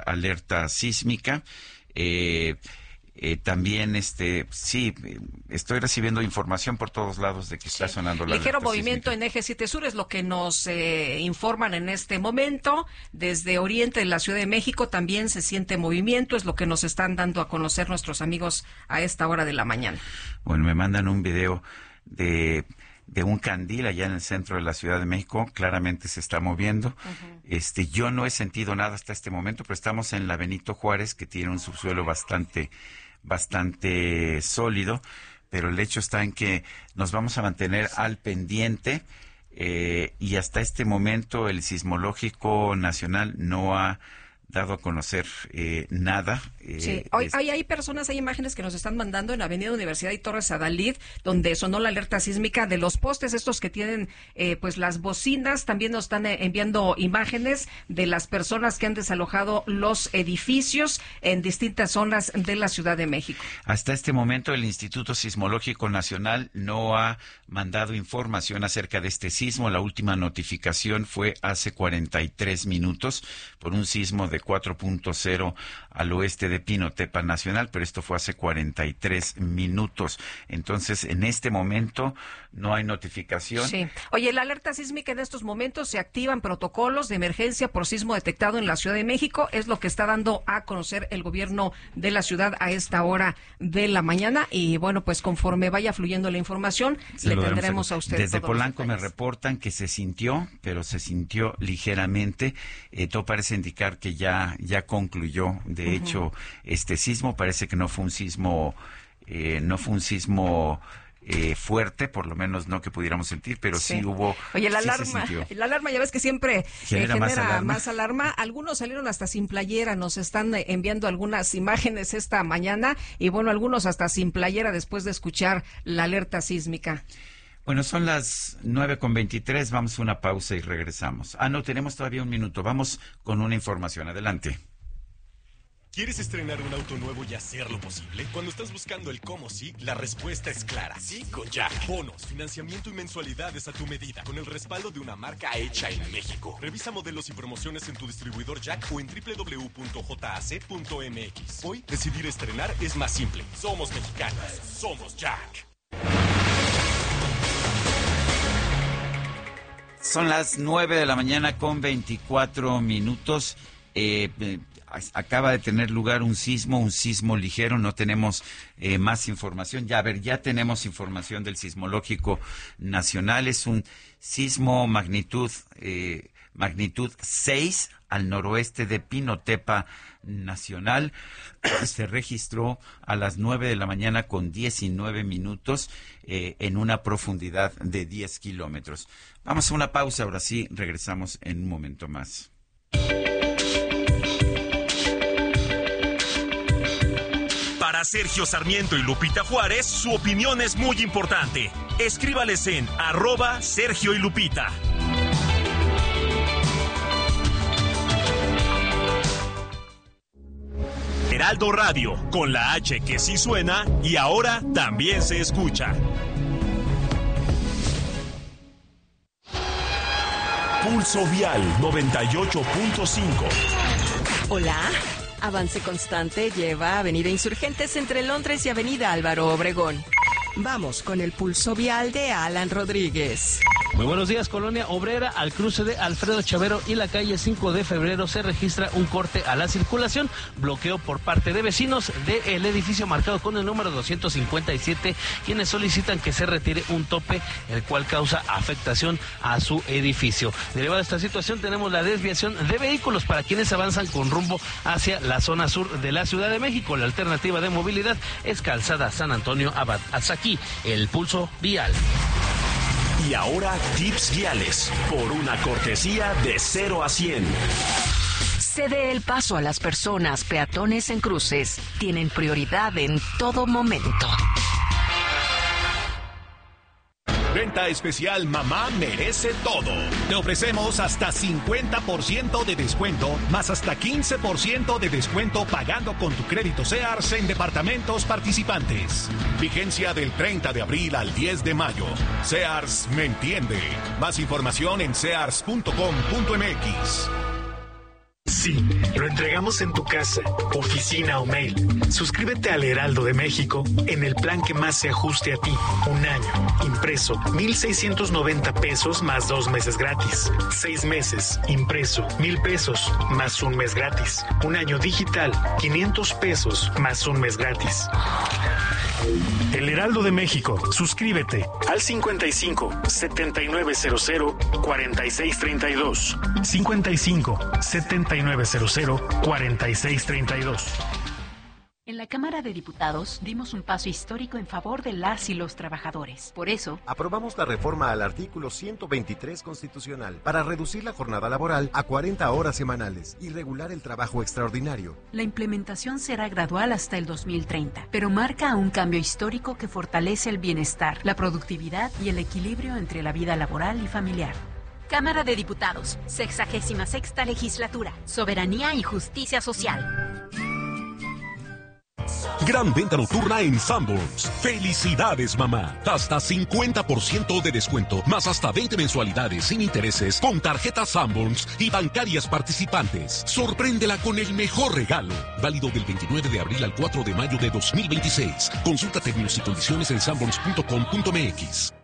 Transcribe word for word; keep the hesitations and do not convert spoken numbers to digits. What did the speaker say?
alerta sísmica. Eh, Eh, también, este, sí, estoy recibiendo información por todos lados de que está sí. sonando la ligero alerta movimiento sísmica. En eje siete sur es lo que nos eh, informan en este momento. Desde oriente de la Ciudad de México también se siente movimiento, es lo que nos están dando a conocer nuestros amigos a esta hora de la mañana. Bueno, me mandan un video de... de un candil allá en el centro de la Ciudad de México, claramente se está moviendo. Uh-huh. Este, yo no he sentido nada hasta este momento, pero estamos en la Benito Juárez, que tiene un subsuelo bastante, bastante sólido, pero el hecho está en que nos vamos a mantener sí. al pendiente, eh, y hasta este momento el Sismológico Nacional no ha dado a conocer eh, nada. Eh, sí, hoy es... hay, hay personas, hay imágenes que nos están mandando en Avenida Universidad y Torres Adalid, donde sonó la alerta sísmica de los postes estos que tienen eh, pues las bocinas. También nos están eh, enviando imágenes de las personas que han desalojado los edificios en distintas zonas de la Ciudad de México. Hasta este momento el Instituto Sismológico Nacional no ha mandado información acerca de este sismo. La última notificación fue hace cuarenta y tres minutos por un sismo de cuatro punto cero al oeste de Pinotepa Nacional, pero esto fue hace cuarenta y tres minutos. Entonces, en este momento no hay notificación. Sí. Oye, la alerta sísmica en estos momentos se activan protocolos de emergencia por sismo detectado en la Ciudad de México, es lo que está dando a conocer el gobierno de la ciudad a esta hora de la mañana, y bueno, pues conforme vaya fluyendo la información, se le tendremos a, a usted. Desde Polanco me reportan que se sintió, pero se sintió ligeramente. Eh, todo parece indicar que ya, ya concluyó. De uh-huh. hecho, este sismo parece que no fue un sismo, eh, no fue un sismo eh, fuerte, por lo menos no que pudiéramos sentir, pero sí, sí hubo. Oye, la alarma, la alarma ya ves que siempre genera, eh, genera más, alarma. más alarma. Algunos salieron hasta sin playera, nos están enviando algunas imágenes esta mañana, y bueno, algunos hasta sin playera después de escuchar la alerta sísmica. Bueno, son las nueve con veintitrés, vamos a una pausa y regresamos. Ah, no, tenemos todavía un minuto, vamos con una información, adelante. ¿Quieres estrenar un auto nuevo y hacerlo posible? Cuando estás buscando el cómo sí, la respuesta es clara. Sí con Jack. Bonos, financiamiento y mensualidades a tu medida, con el respaldo de una marca hecha en México. Revisa modelos y promociones en tu distribuidor Jack o en doble u doble u doble u punto j a c punto m x. Hoy, decidir estrenar es más simple. Somos mexicanos. Somos Jack. Son las nueve de la mañana con veinticuatro minutos. Eh, eh, acaba de tener lugar un sismo, un sismo ligero, no tenemos eh, más información. Ya, a ver, ya tenemos información del Sismológico Nacional. Es un sismo magnitud, eh, magnitud seis al noroeste de Pinotepa Nacional. Se registró a las nueve de la mañana con diecinueve minutos eh, en una profundidad de diez kilómetros. Vamos a una pausa, ahora sí, regresamos en un momento más. Para Sergio Sarmiento y Lupita Juárez, su opinión es muy importante. Escríbales en arroba Sergio y Lupita. Heraldo Radio, con la H que sí suena y ahora también se escucha. Pulso Vial noventa y ocho punto cinco. Hola. Avance constante lleva Avenida Insurgentes entre Londres y Avenida Álvaro Obregón. Vamos con el pulso vial de Alan Rodríguez. Muy buenos días, Colonia Obrera. Al cruce de Alfredo Chavero y la calle cinco de febrero se registra un corte a la circulación, bloqueo por parte de vecinos del edificio marcado con el número doscientos cincuenta y siete, quienes solicitan que se retire un tope, el cual causa afectación a su edificio. Derivada de esta situación, tenemos la desviación de vehículos para quienes avanzan con rumbo hacia la zona sur de la Ciudad de México. La alternativa de movilidad es Calzada San Antonio Abad. Hasta aquí el pulso vial. Y ahora tips viales por una cortesía de cero a cien. Cede el paso a las personas, peatones en cruces. Tienen prioridad en todo momento. Venta especial Mamá Merece Todo. Te ofrecemos hasta cincuenta por ciento de descuento, más hasta quince por ciento de descuento pagando con tu crédito Sears en departamentos participantes. Vigencia del treinta de abril al diez de mayo. Sears me entiende. Más información en sears punto com punto m x. Sí, lo entregamos en tu casa, oficina o mail. Suscríbete al Heraldo de México en el plan que más se ajuste a ti. Un año, impreso, mil seiscientos noventa pesos más dos meses gratis. Seis meses, impreso, mil pesos más un mes gratis. Un año digital, quinientos pesos más un mes gratis. El Heraldo de México. Suscríbete al cincuenta y cinco, setenta y nueve cero cero, cuarenta y seis treinta y dos. cincuenta y cinco, setenta y nueve cero cero, cuarenta y seis treinta y dos. En la Cámara de Diputados dimos un paso histórico en favor de las y los trabajadores. Por eso, aprobamos la reforma al artículo ciento veintitrés constitucional para reducir la jornada laboral a cuarenta horas semanales y regular el trabajo extraordinario. La implementación será gradual hasta el dos mil treinta, pero marca un cambio histórico que fortalece el bienestar, la productividad y el equilibrio entre la vida laboral y familiar. Cámara de Diputados, sexagésima sexta legislatura, soberanía y justicia social. Gran venta nocturna en Sanborns. ¡Felicidades, mamá! Hasta cincuenta por ciento de descuento, más hasta veinte mensualidades sin intereses con tarjetas Sanborns y bancarias participantes. Sorpréndela con el mejor regalo. Válido del veintinueve de abril al cuatro de mayo de dos mil veintiséis. Consulta términos y condiciones en sanborns punto com punto m x.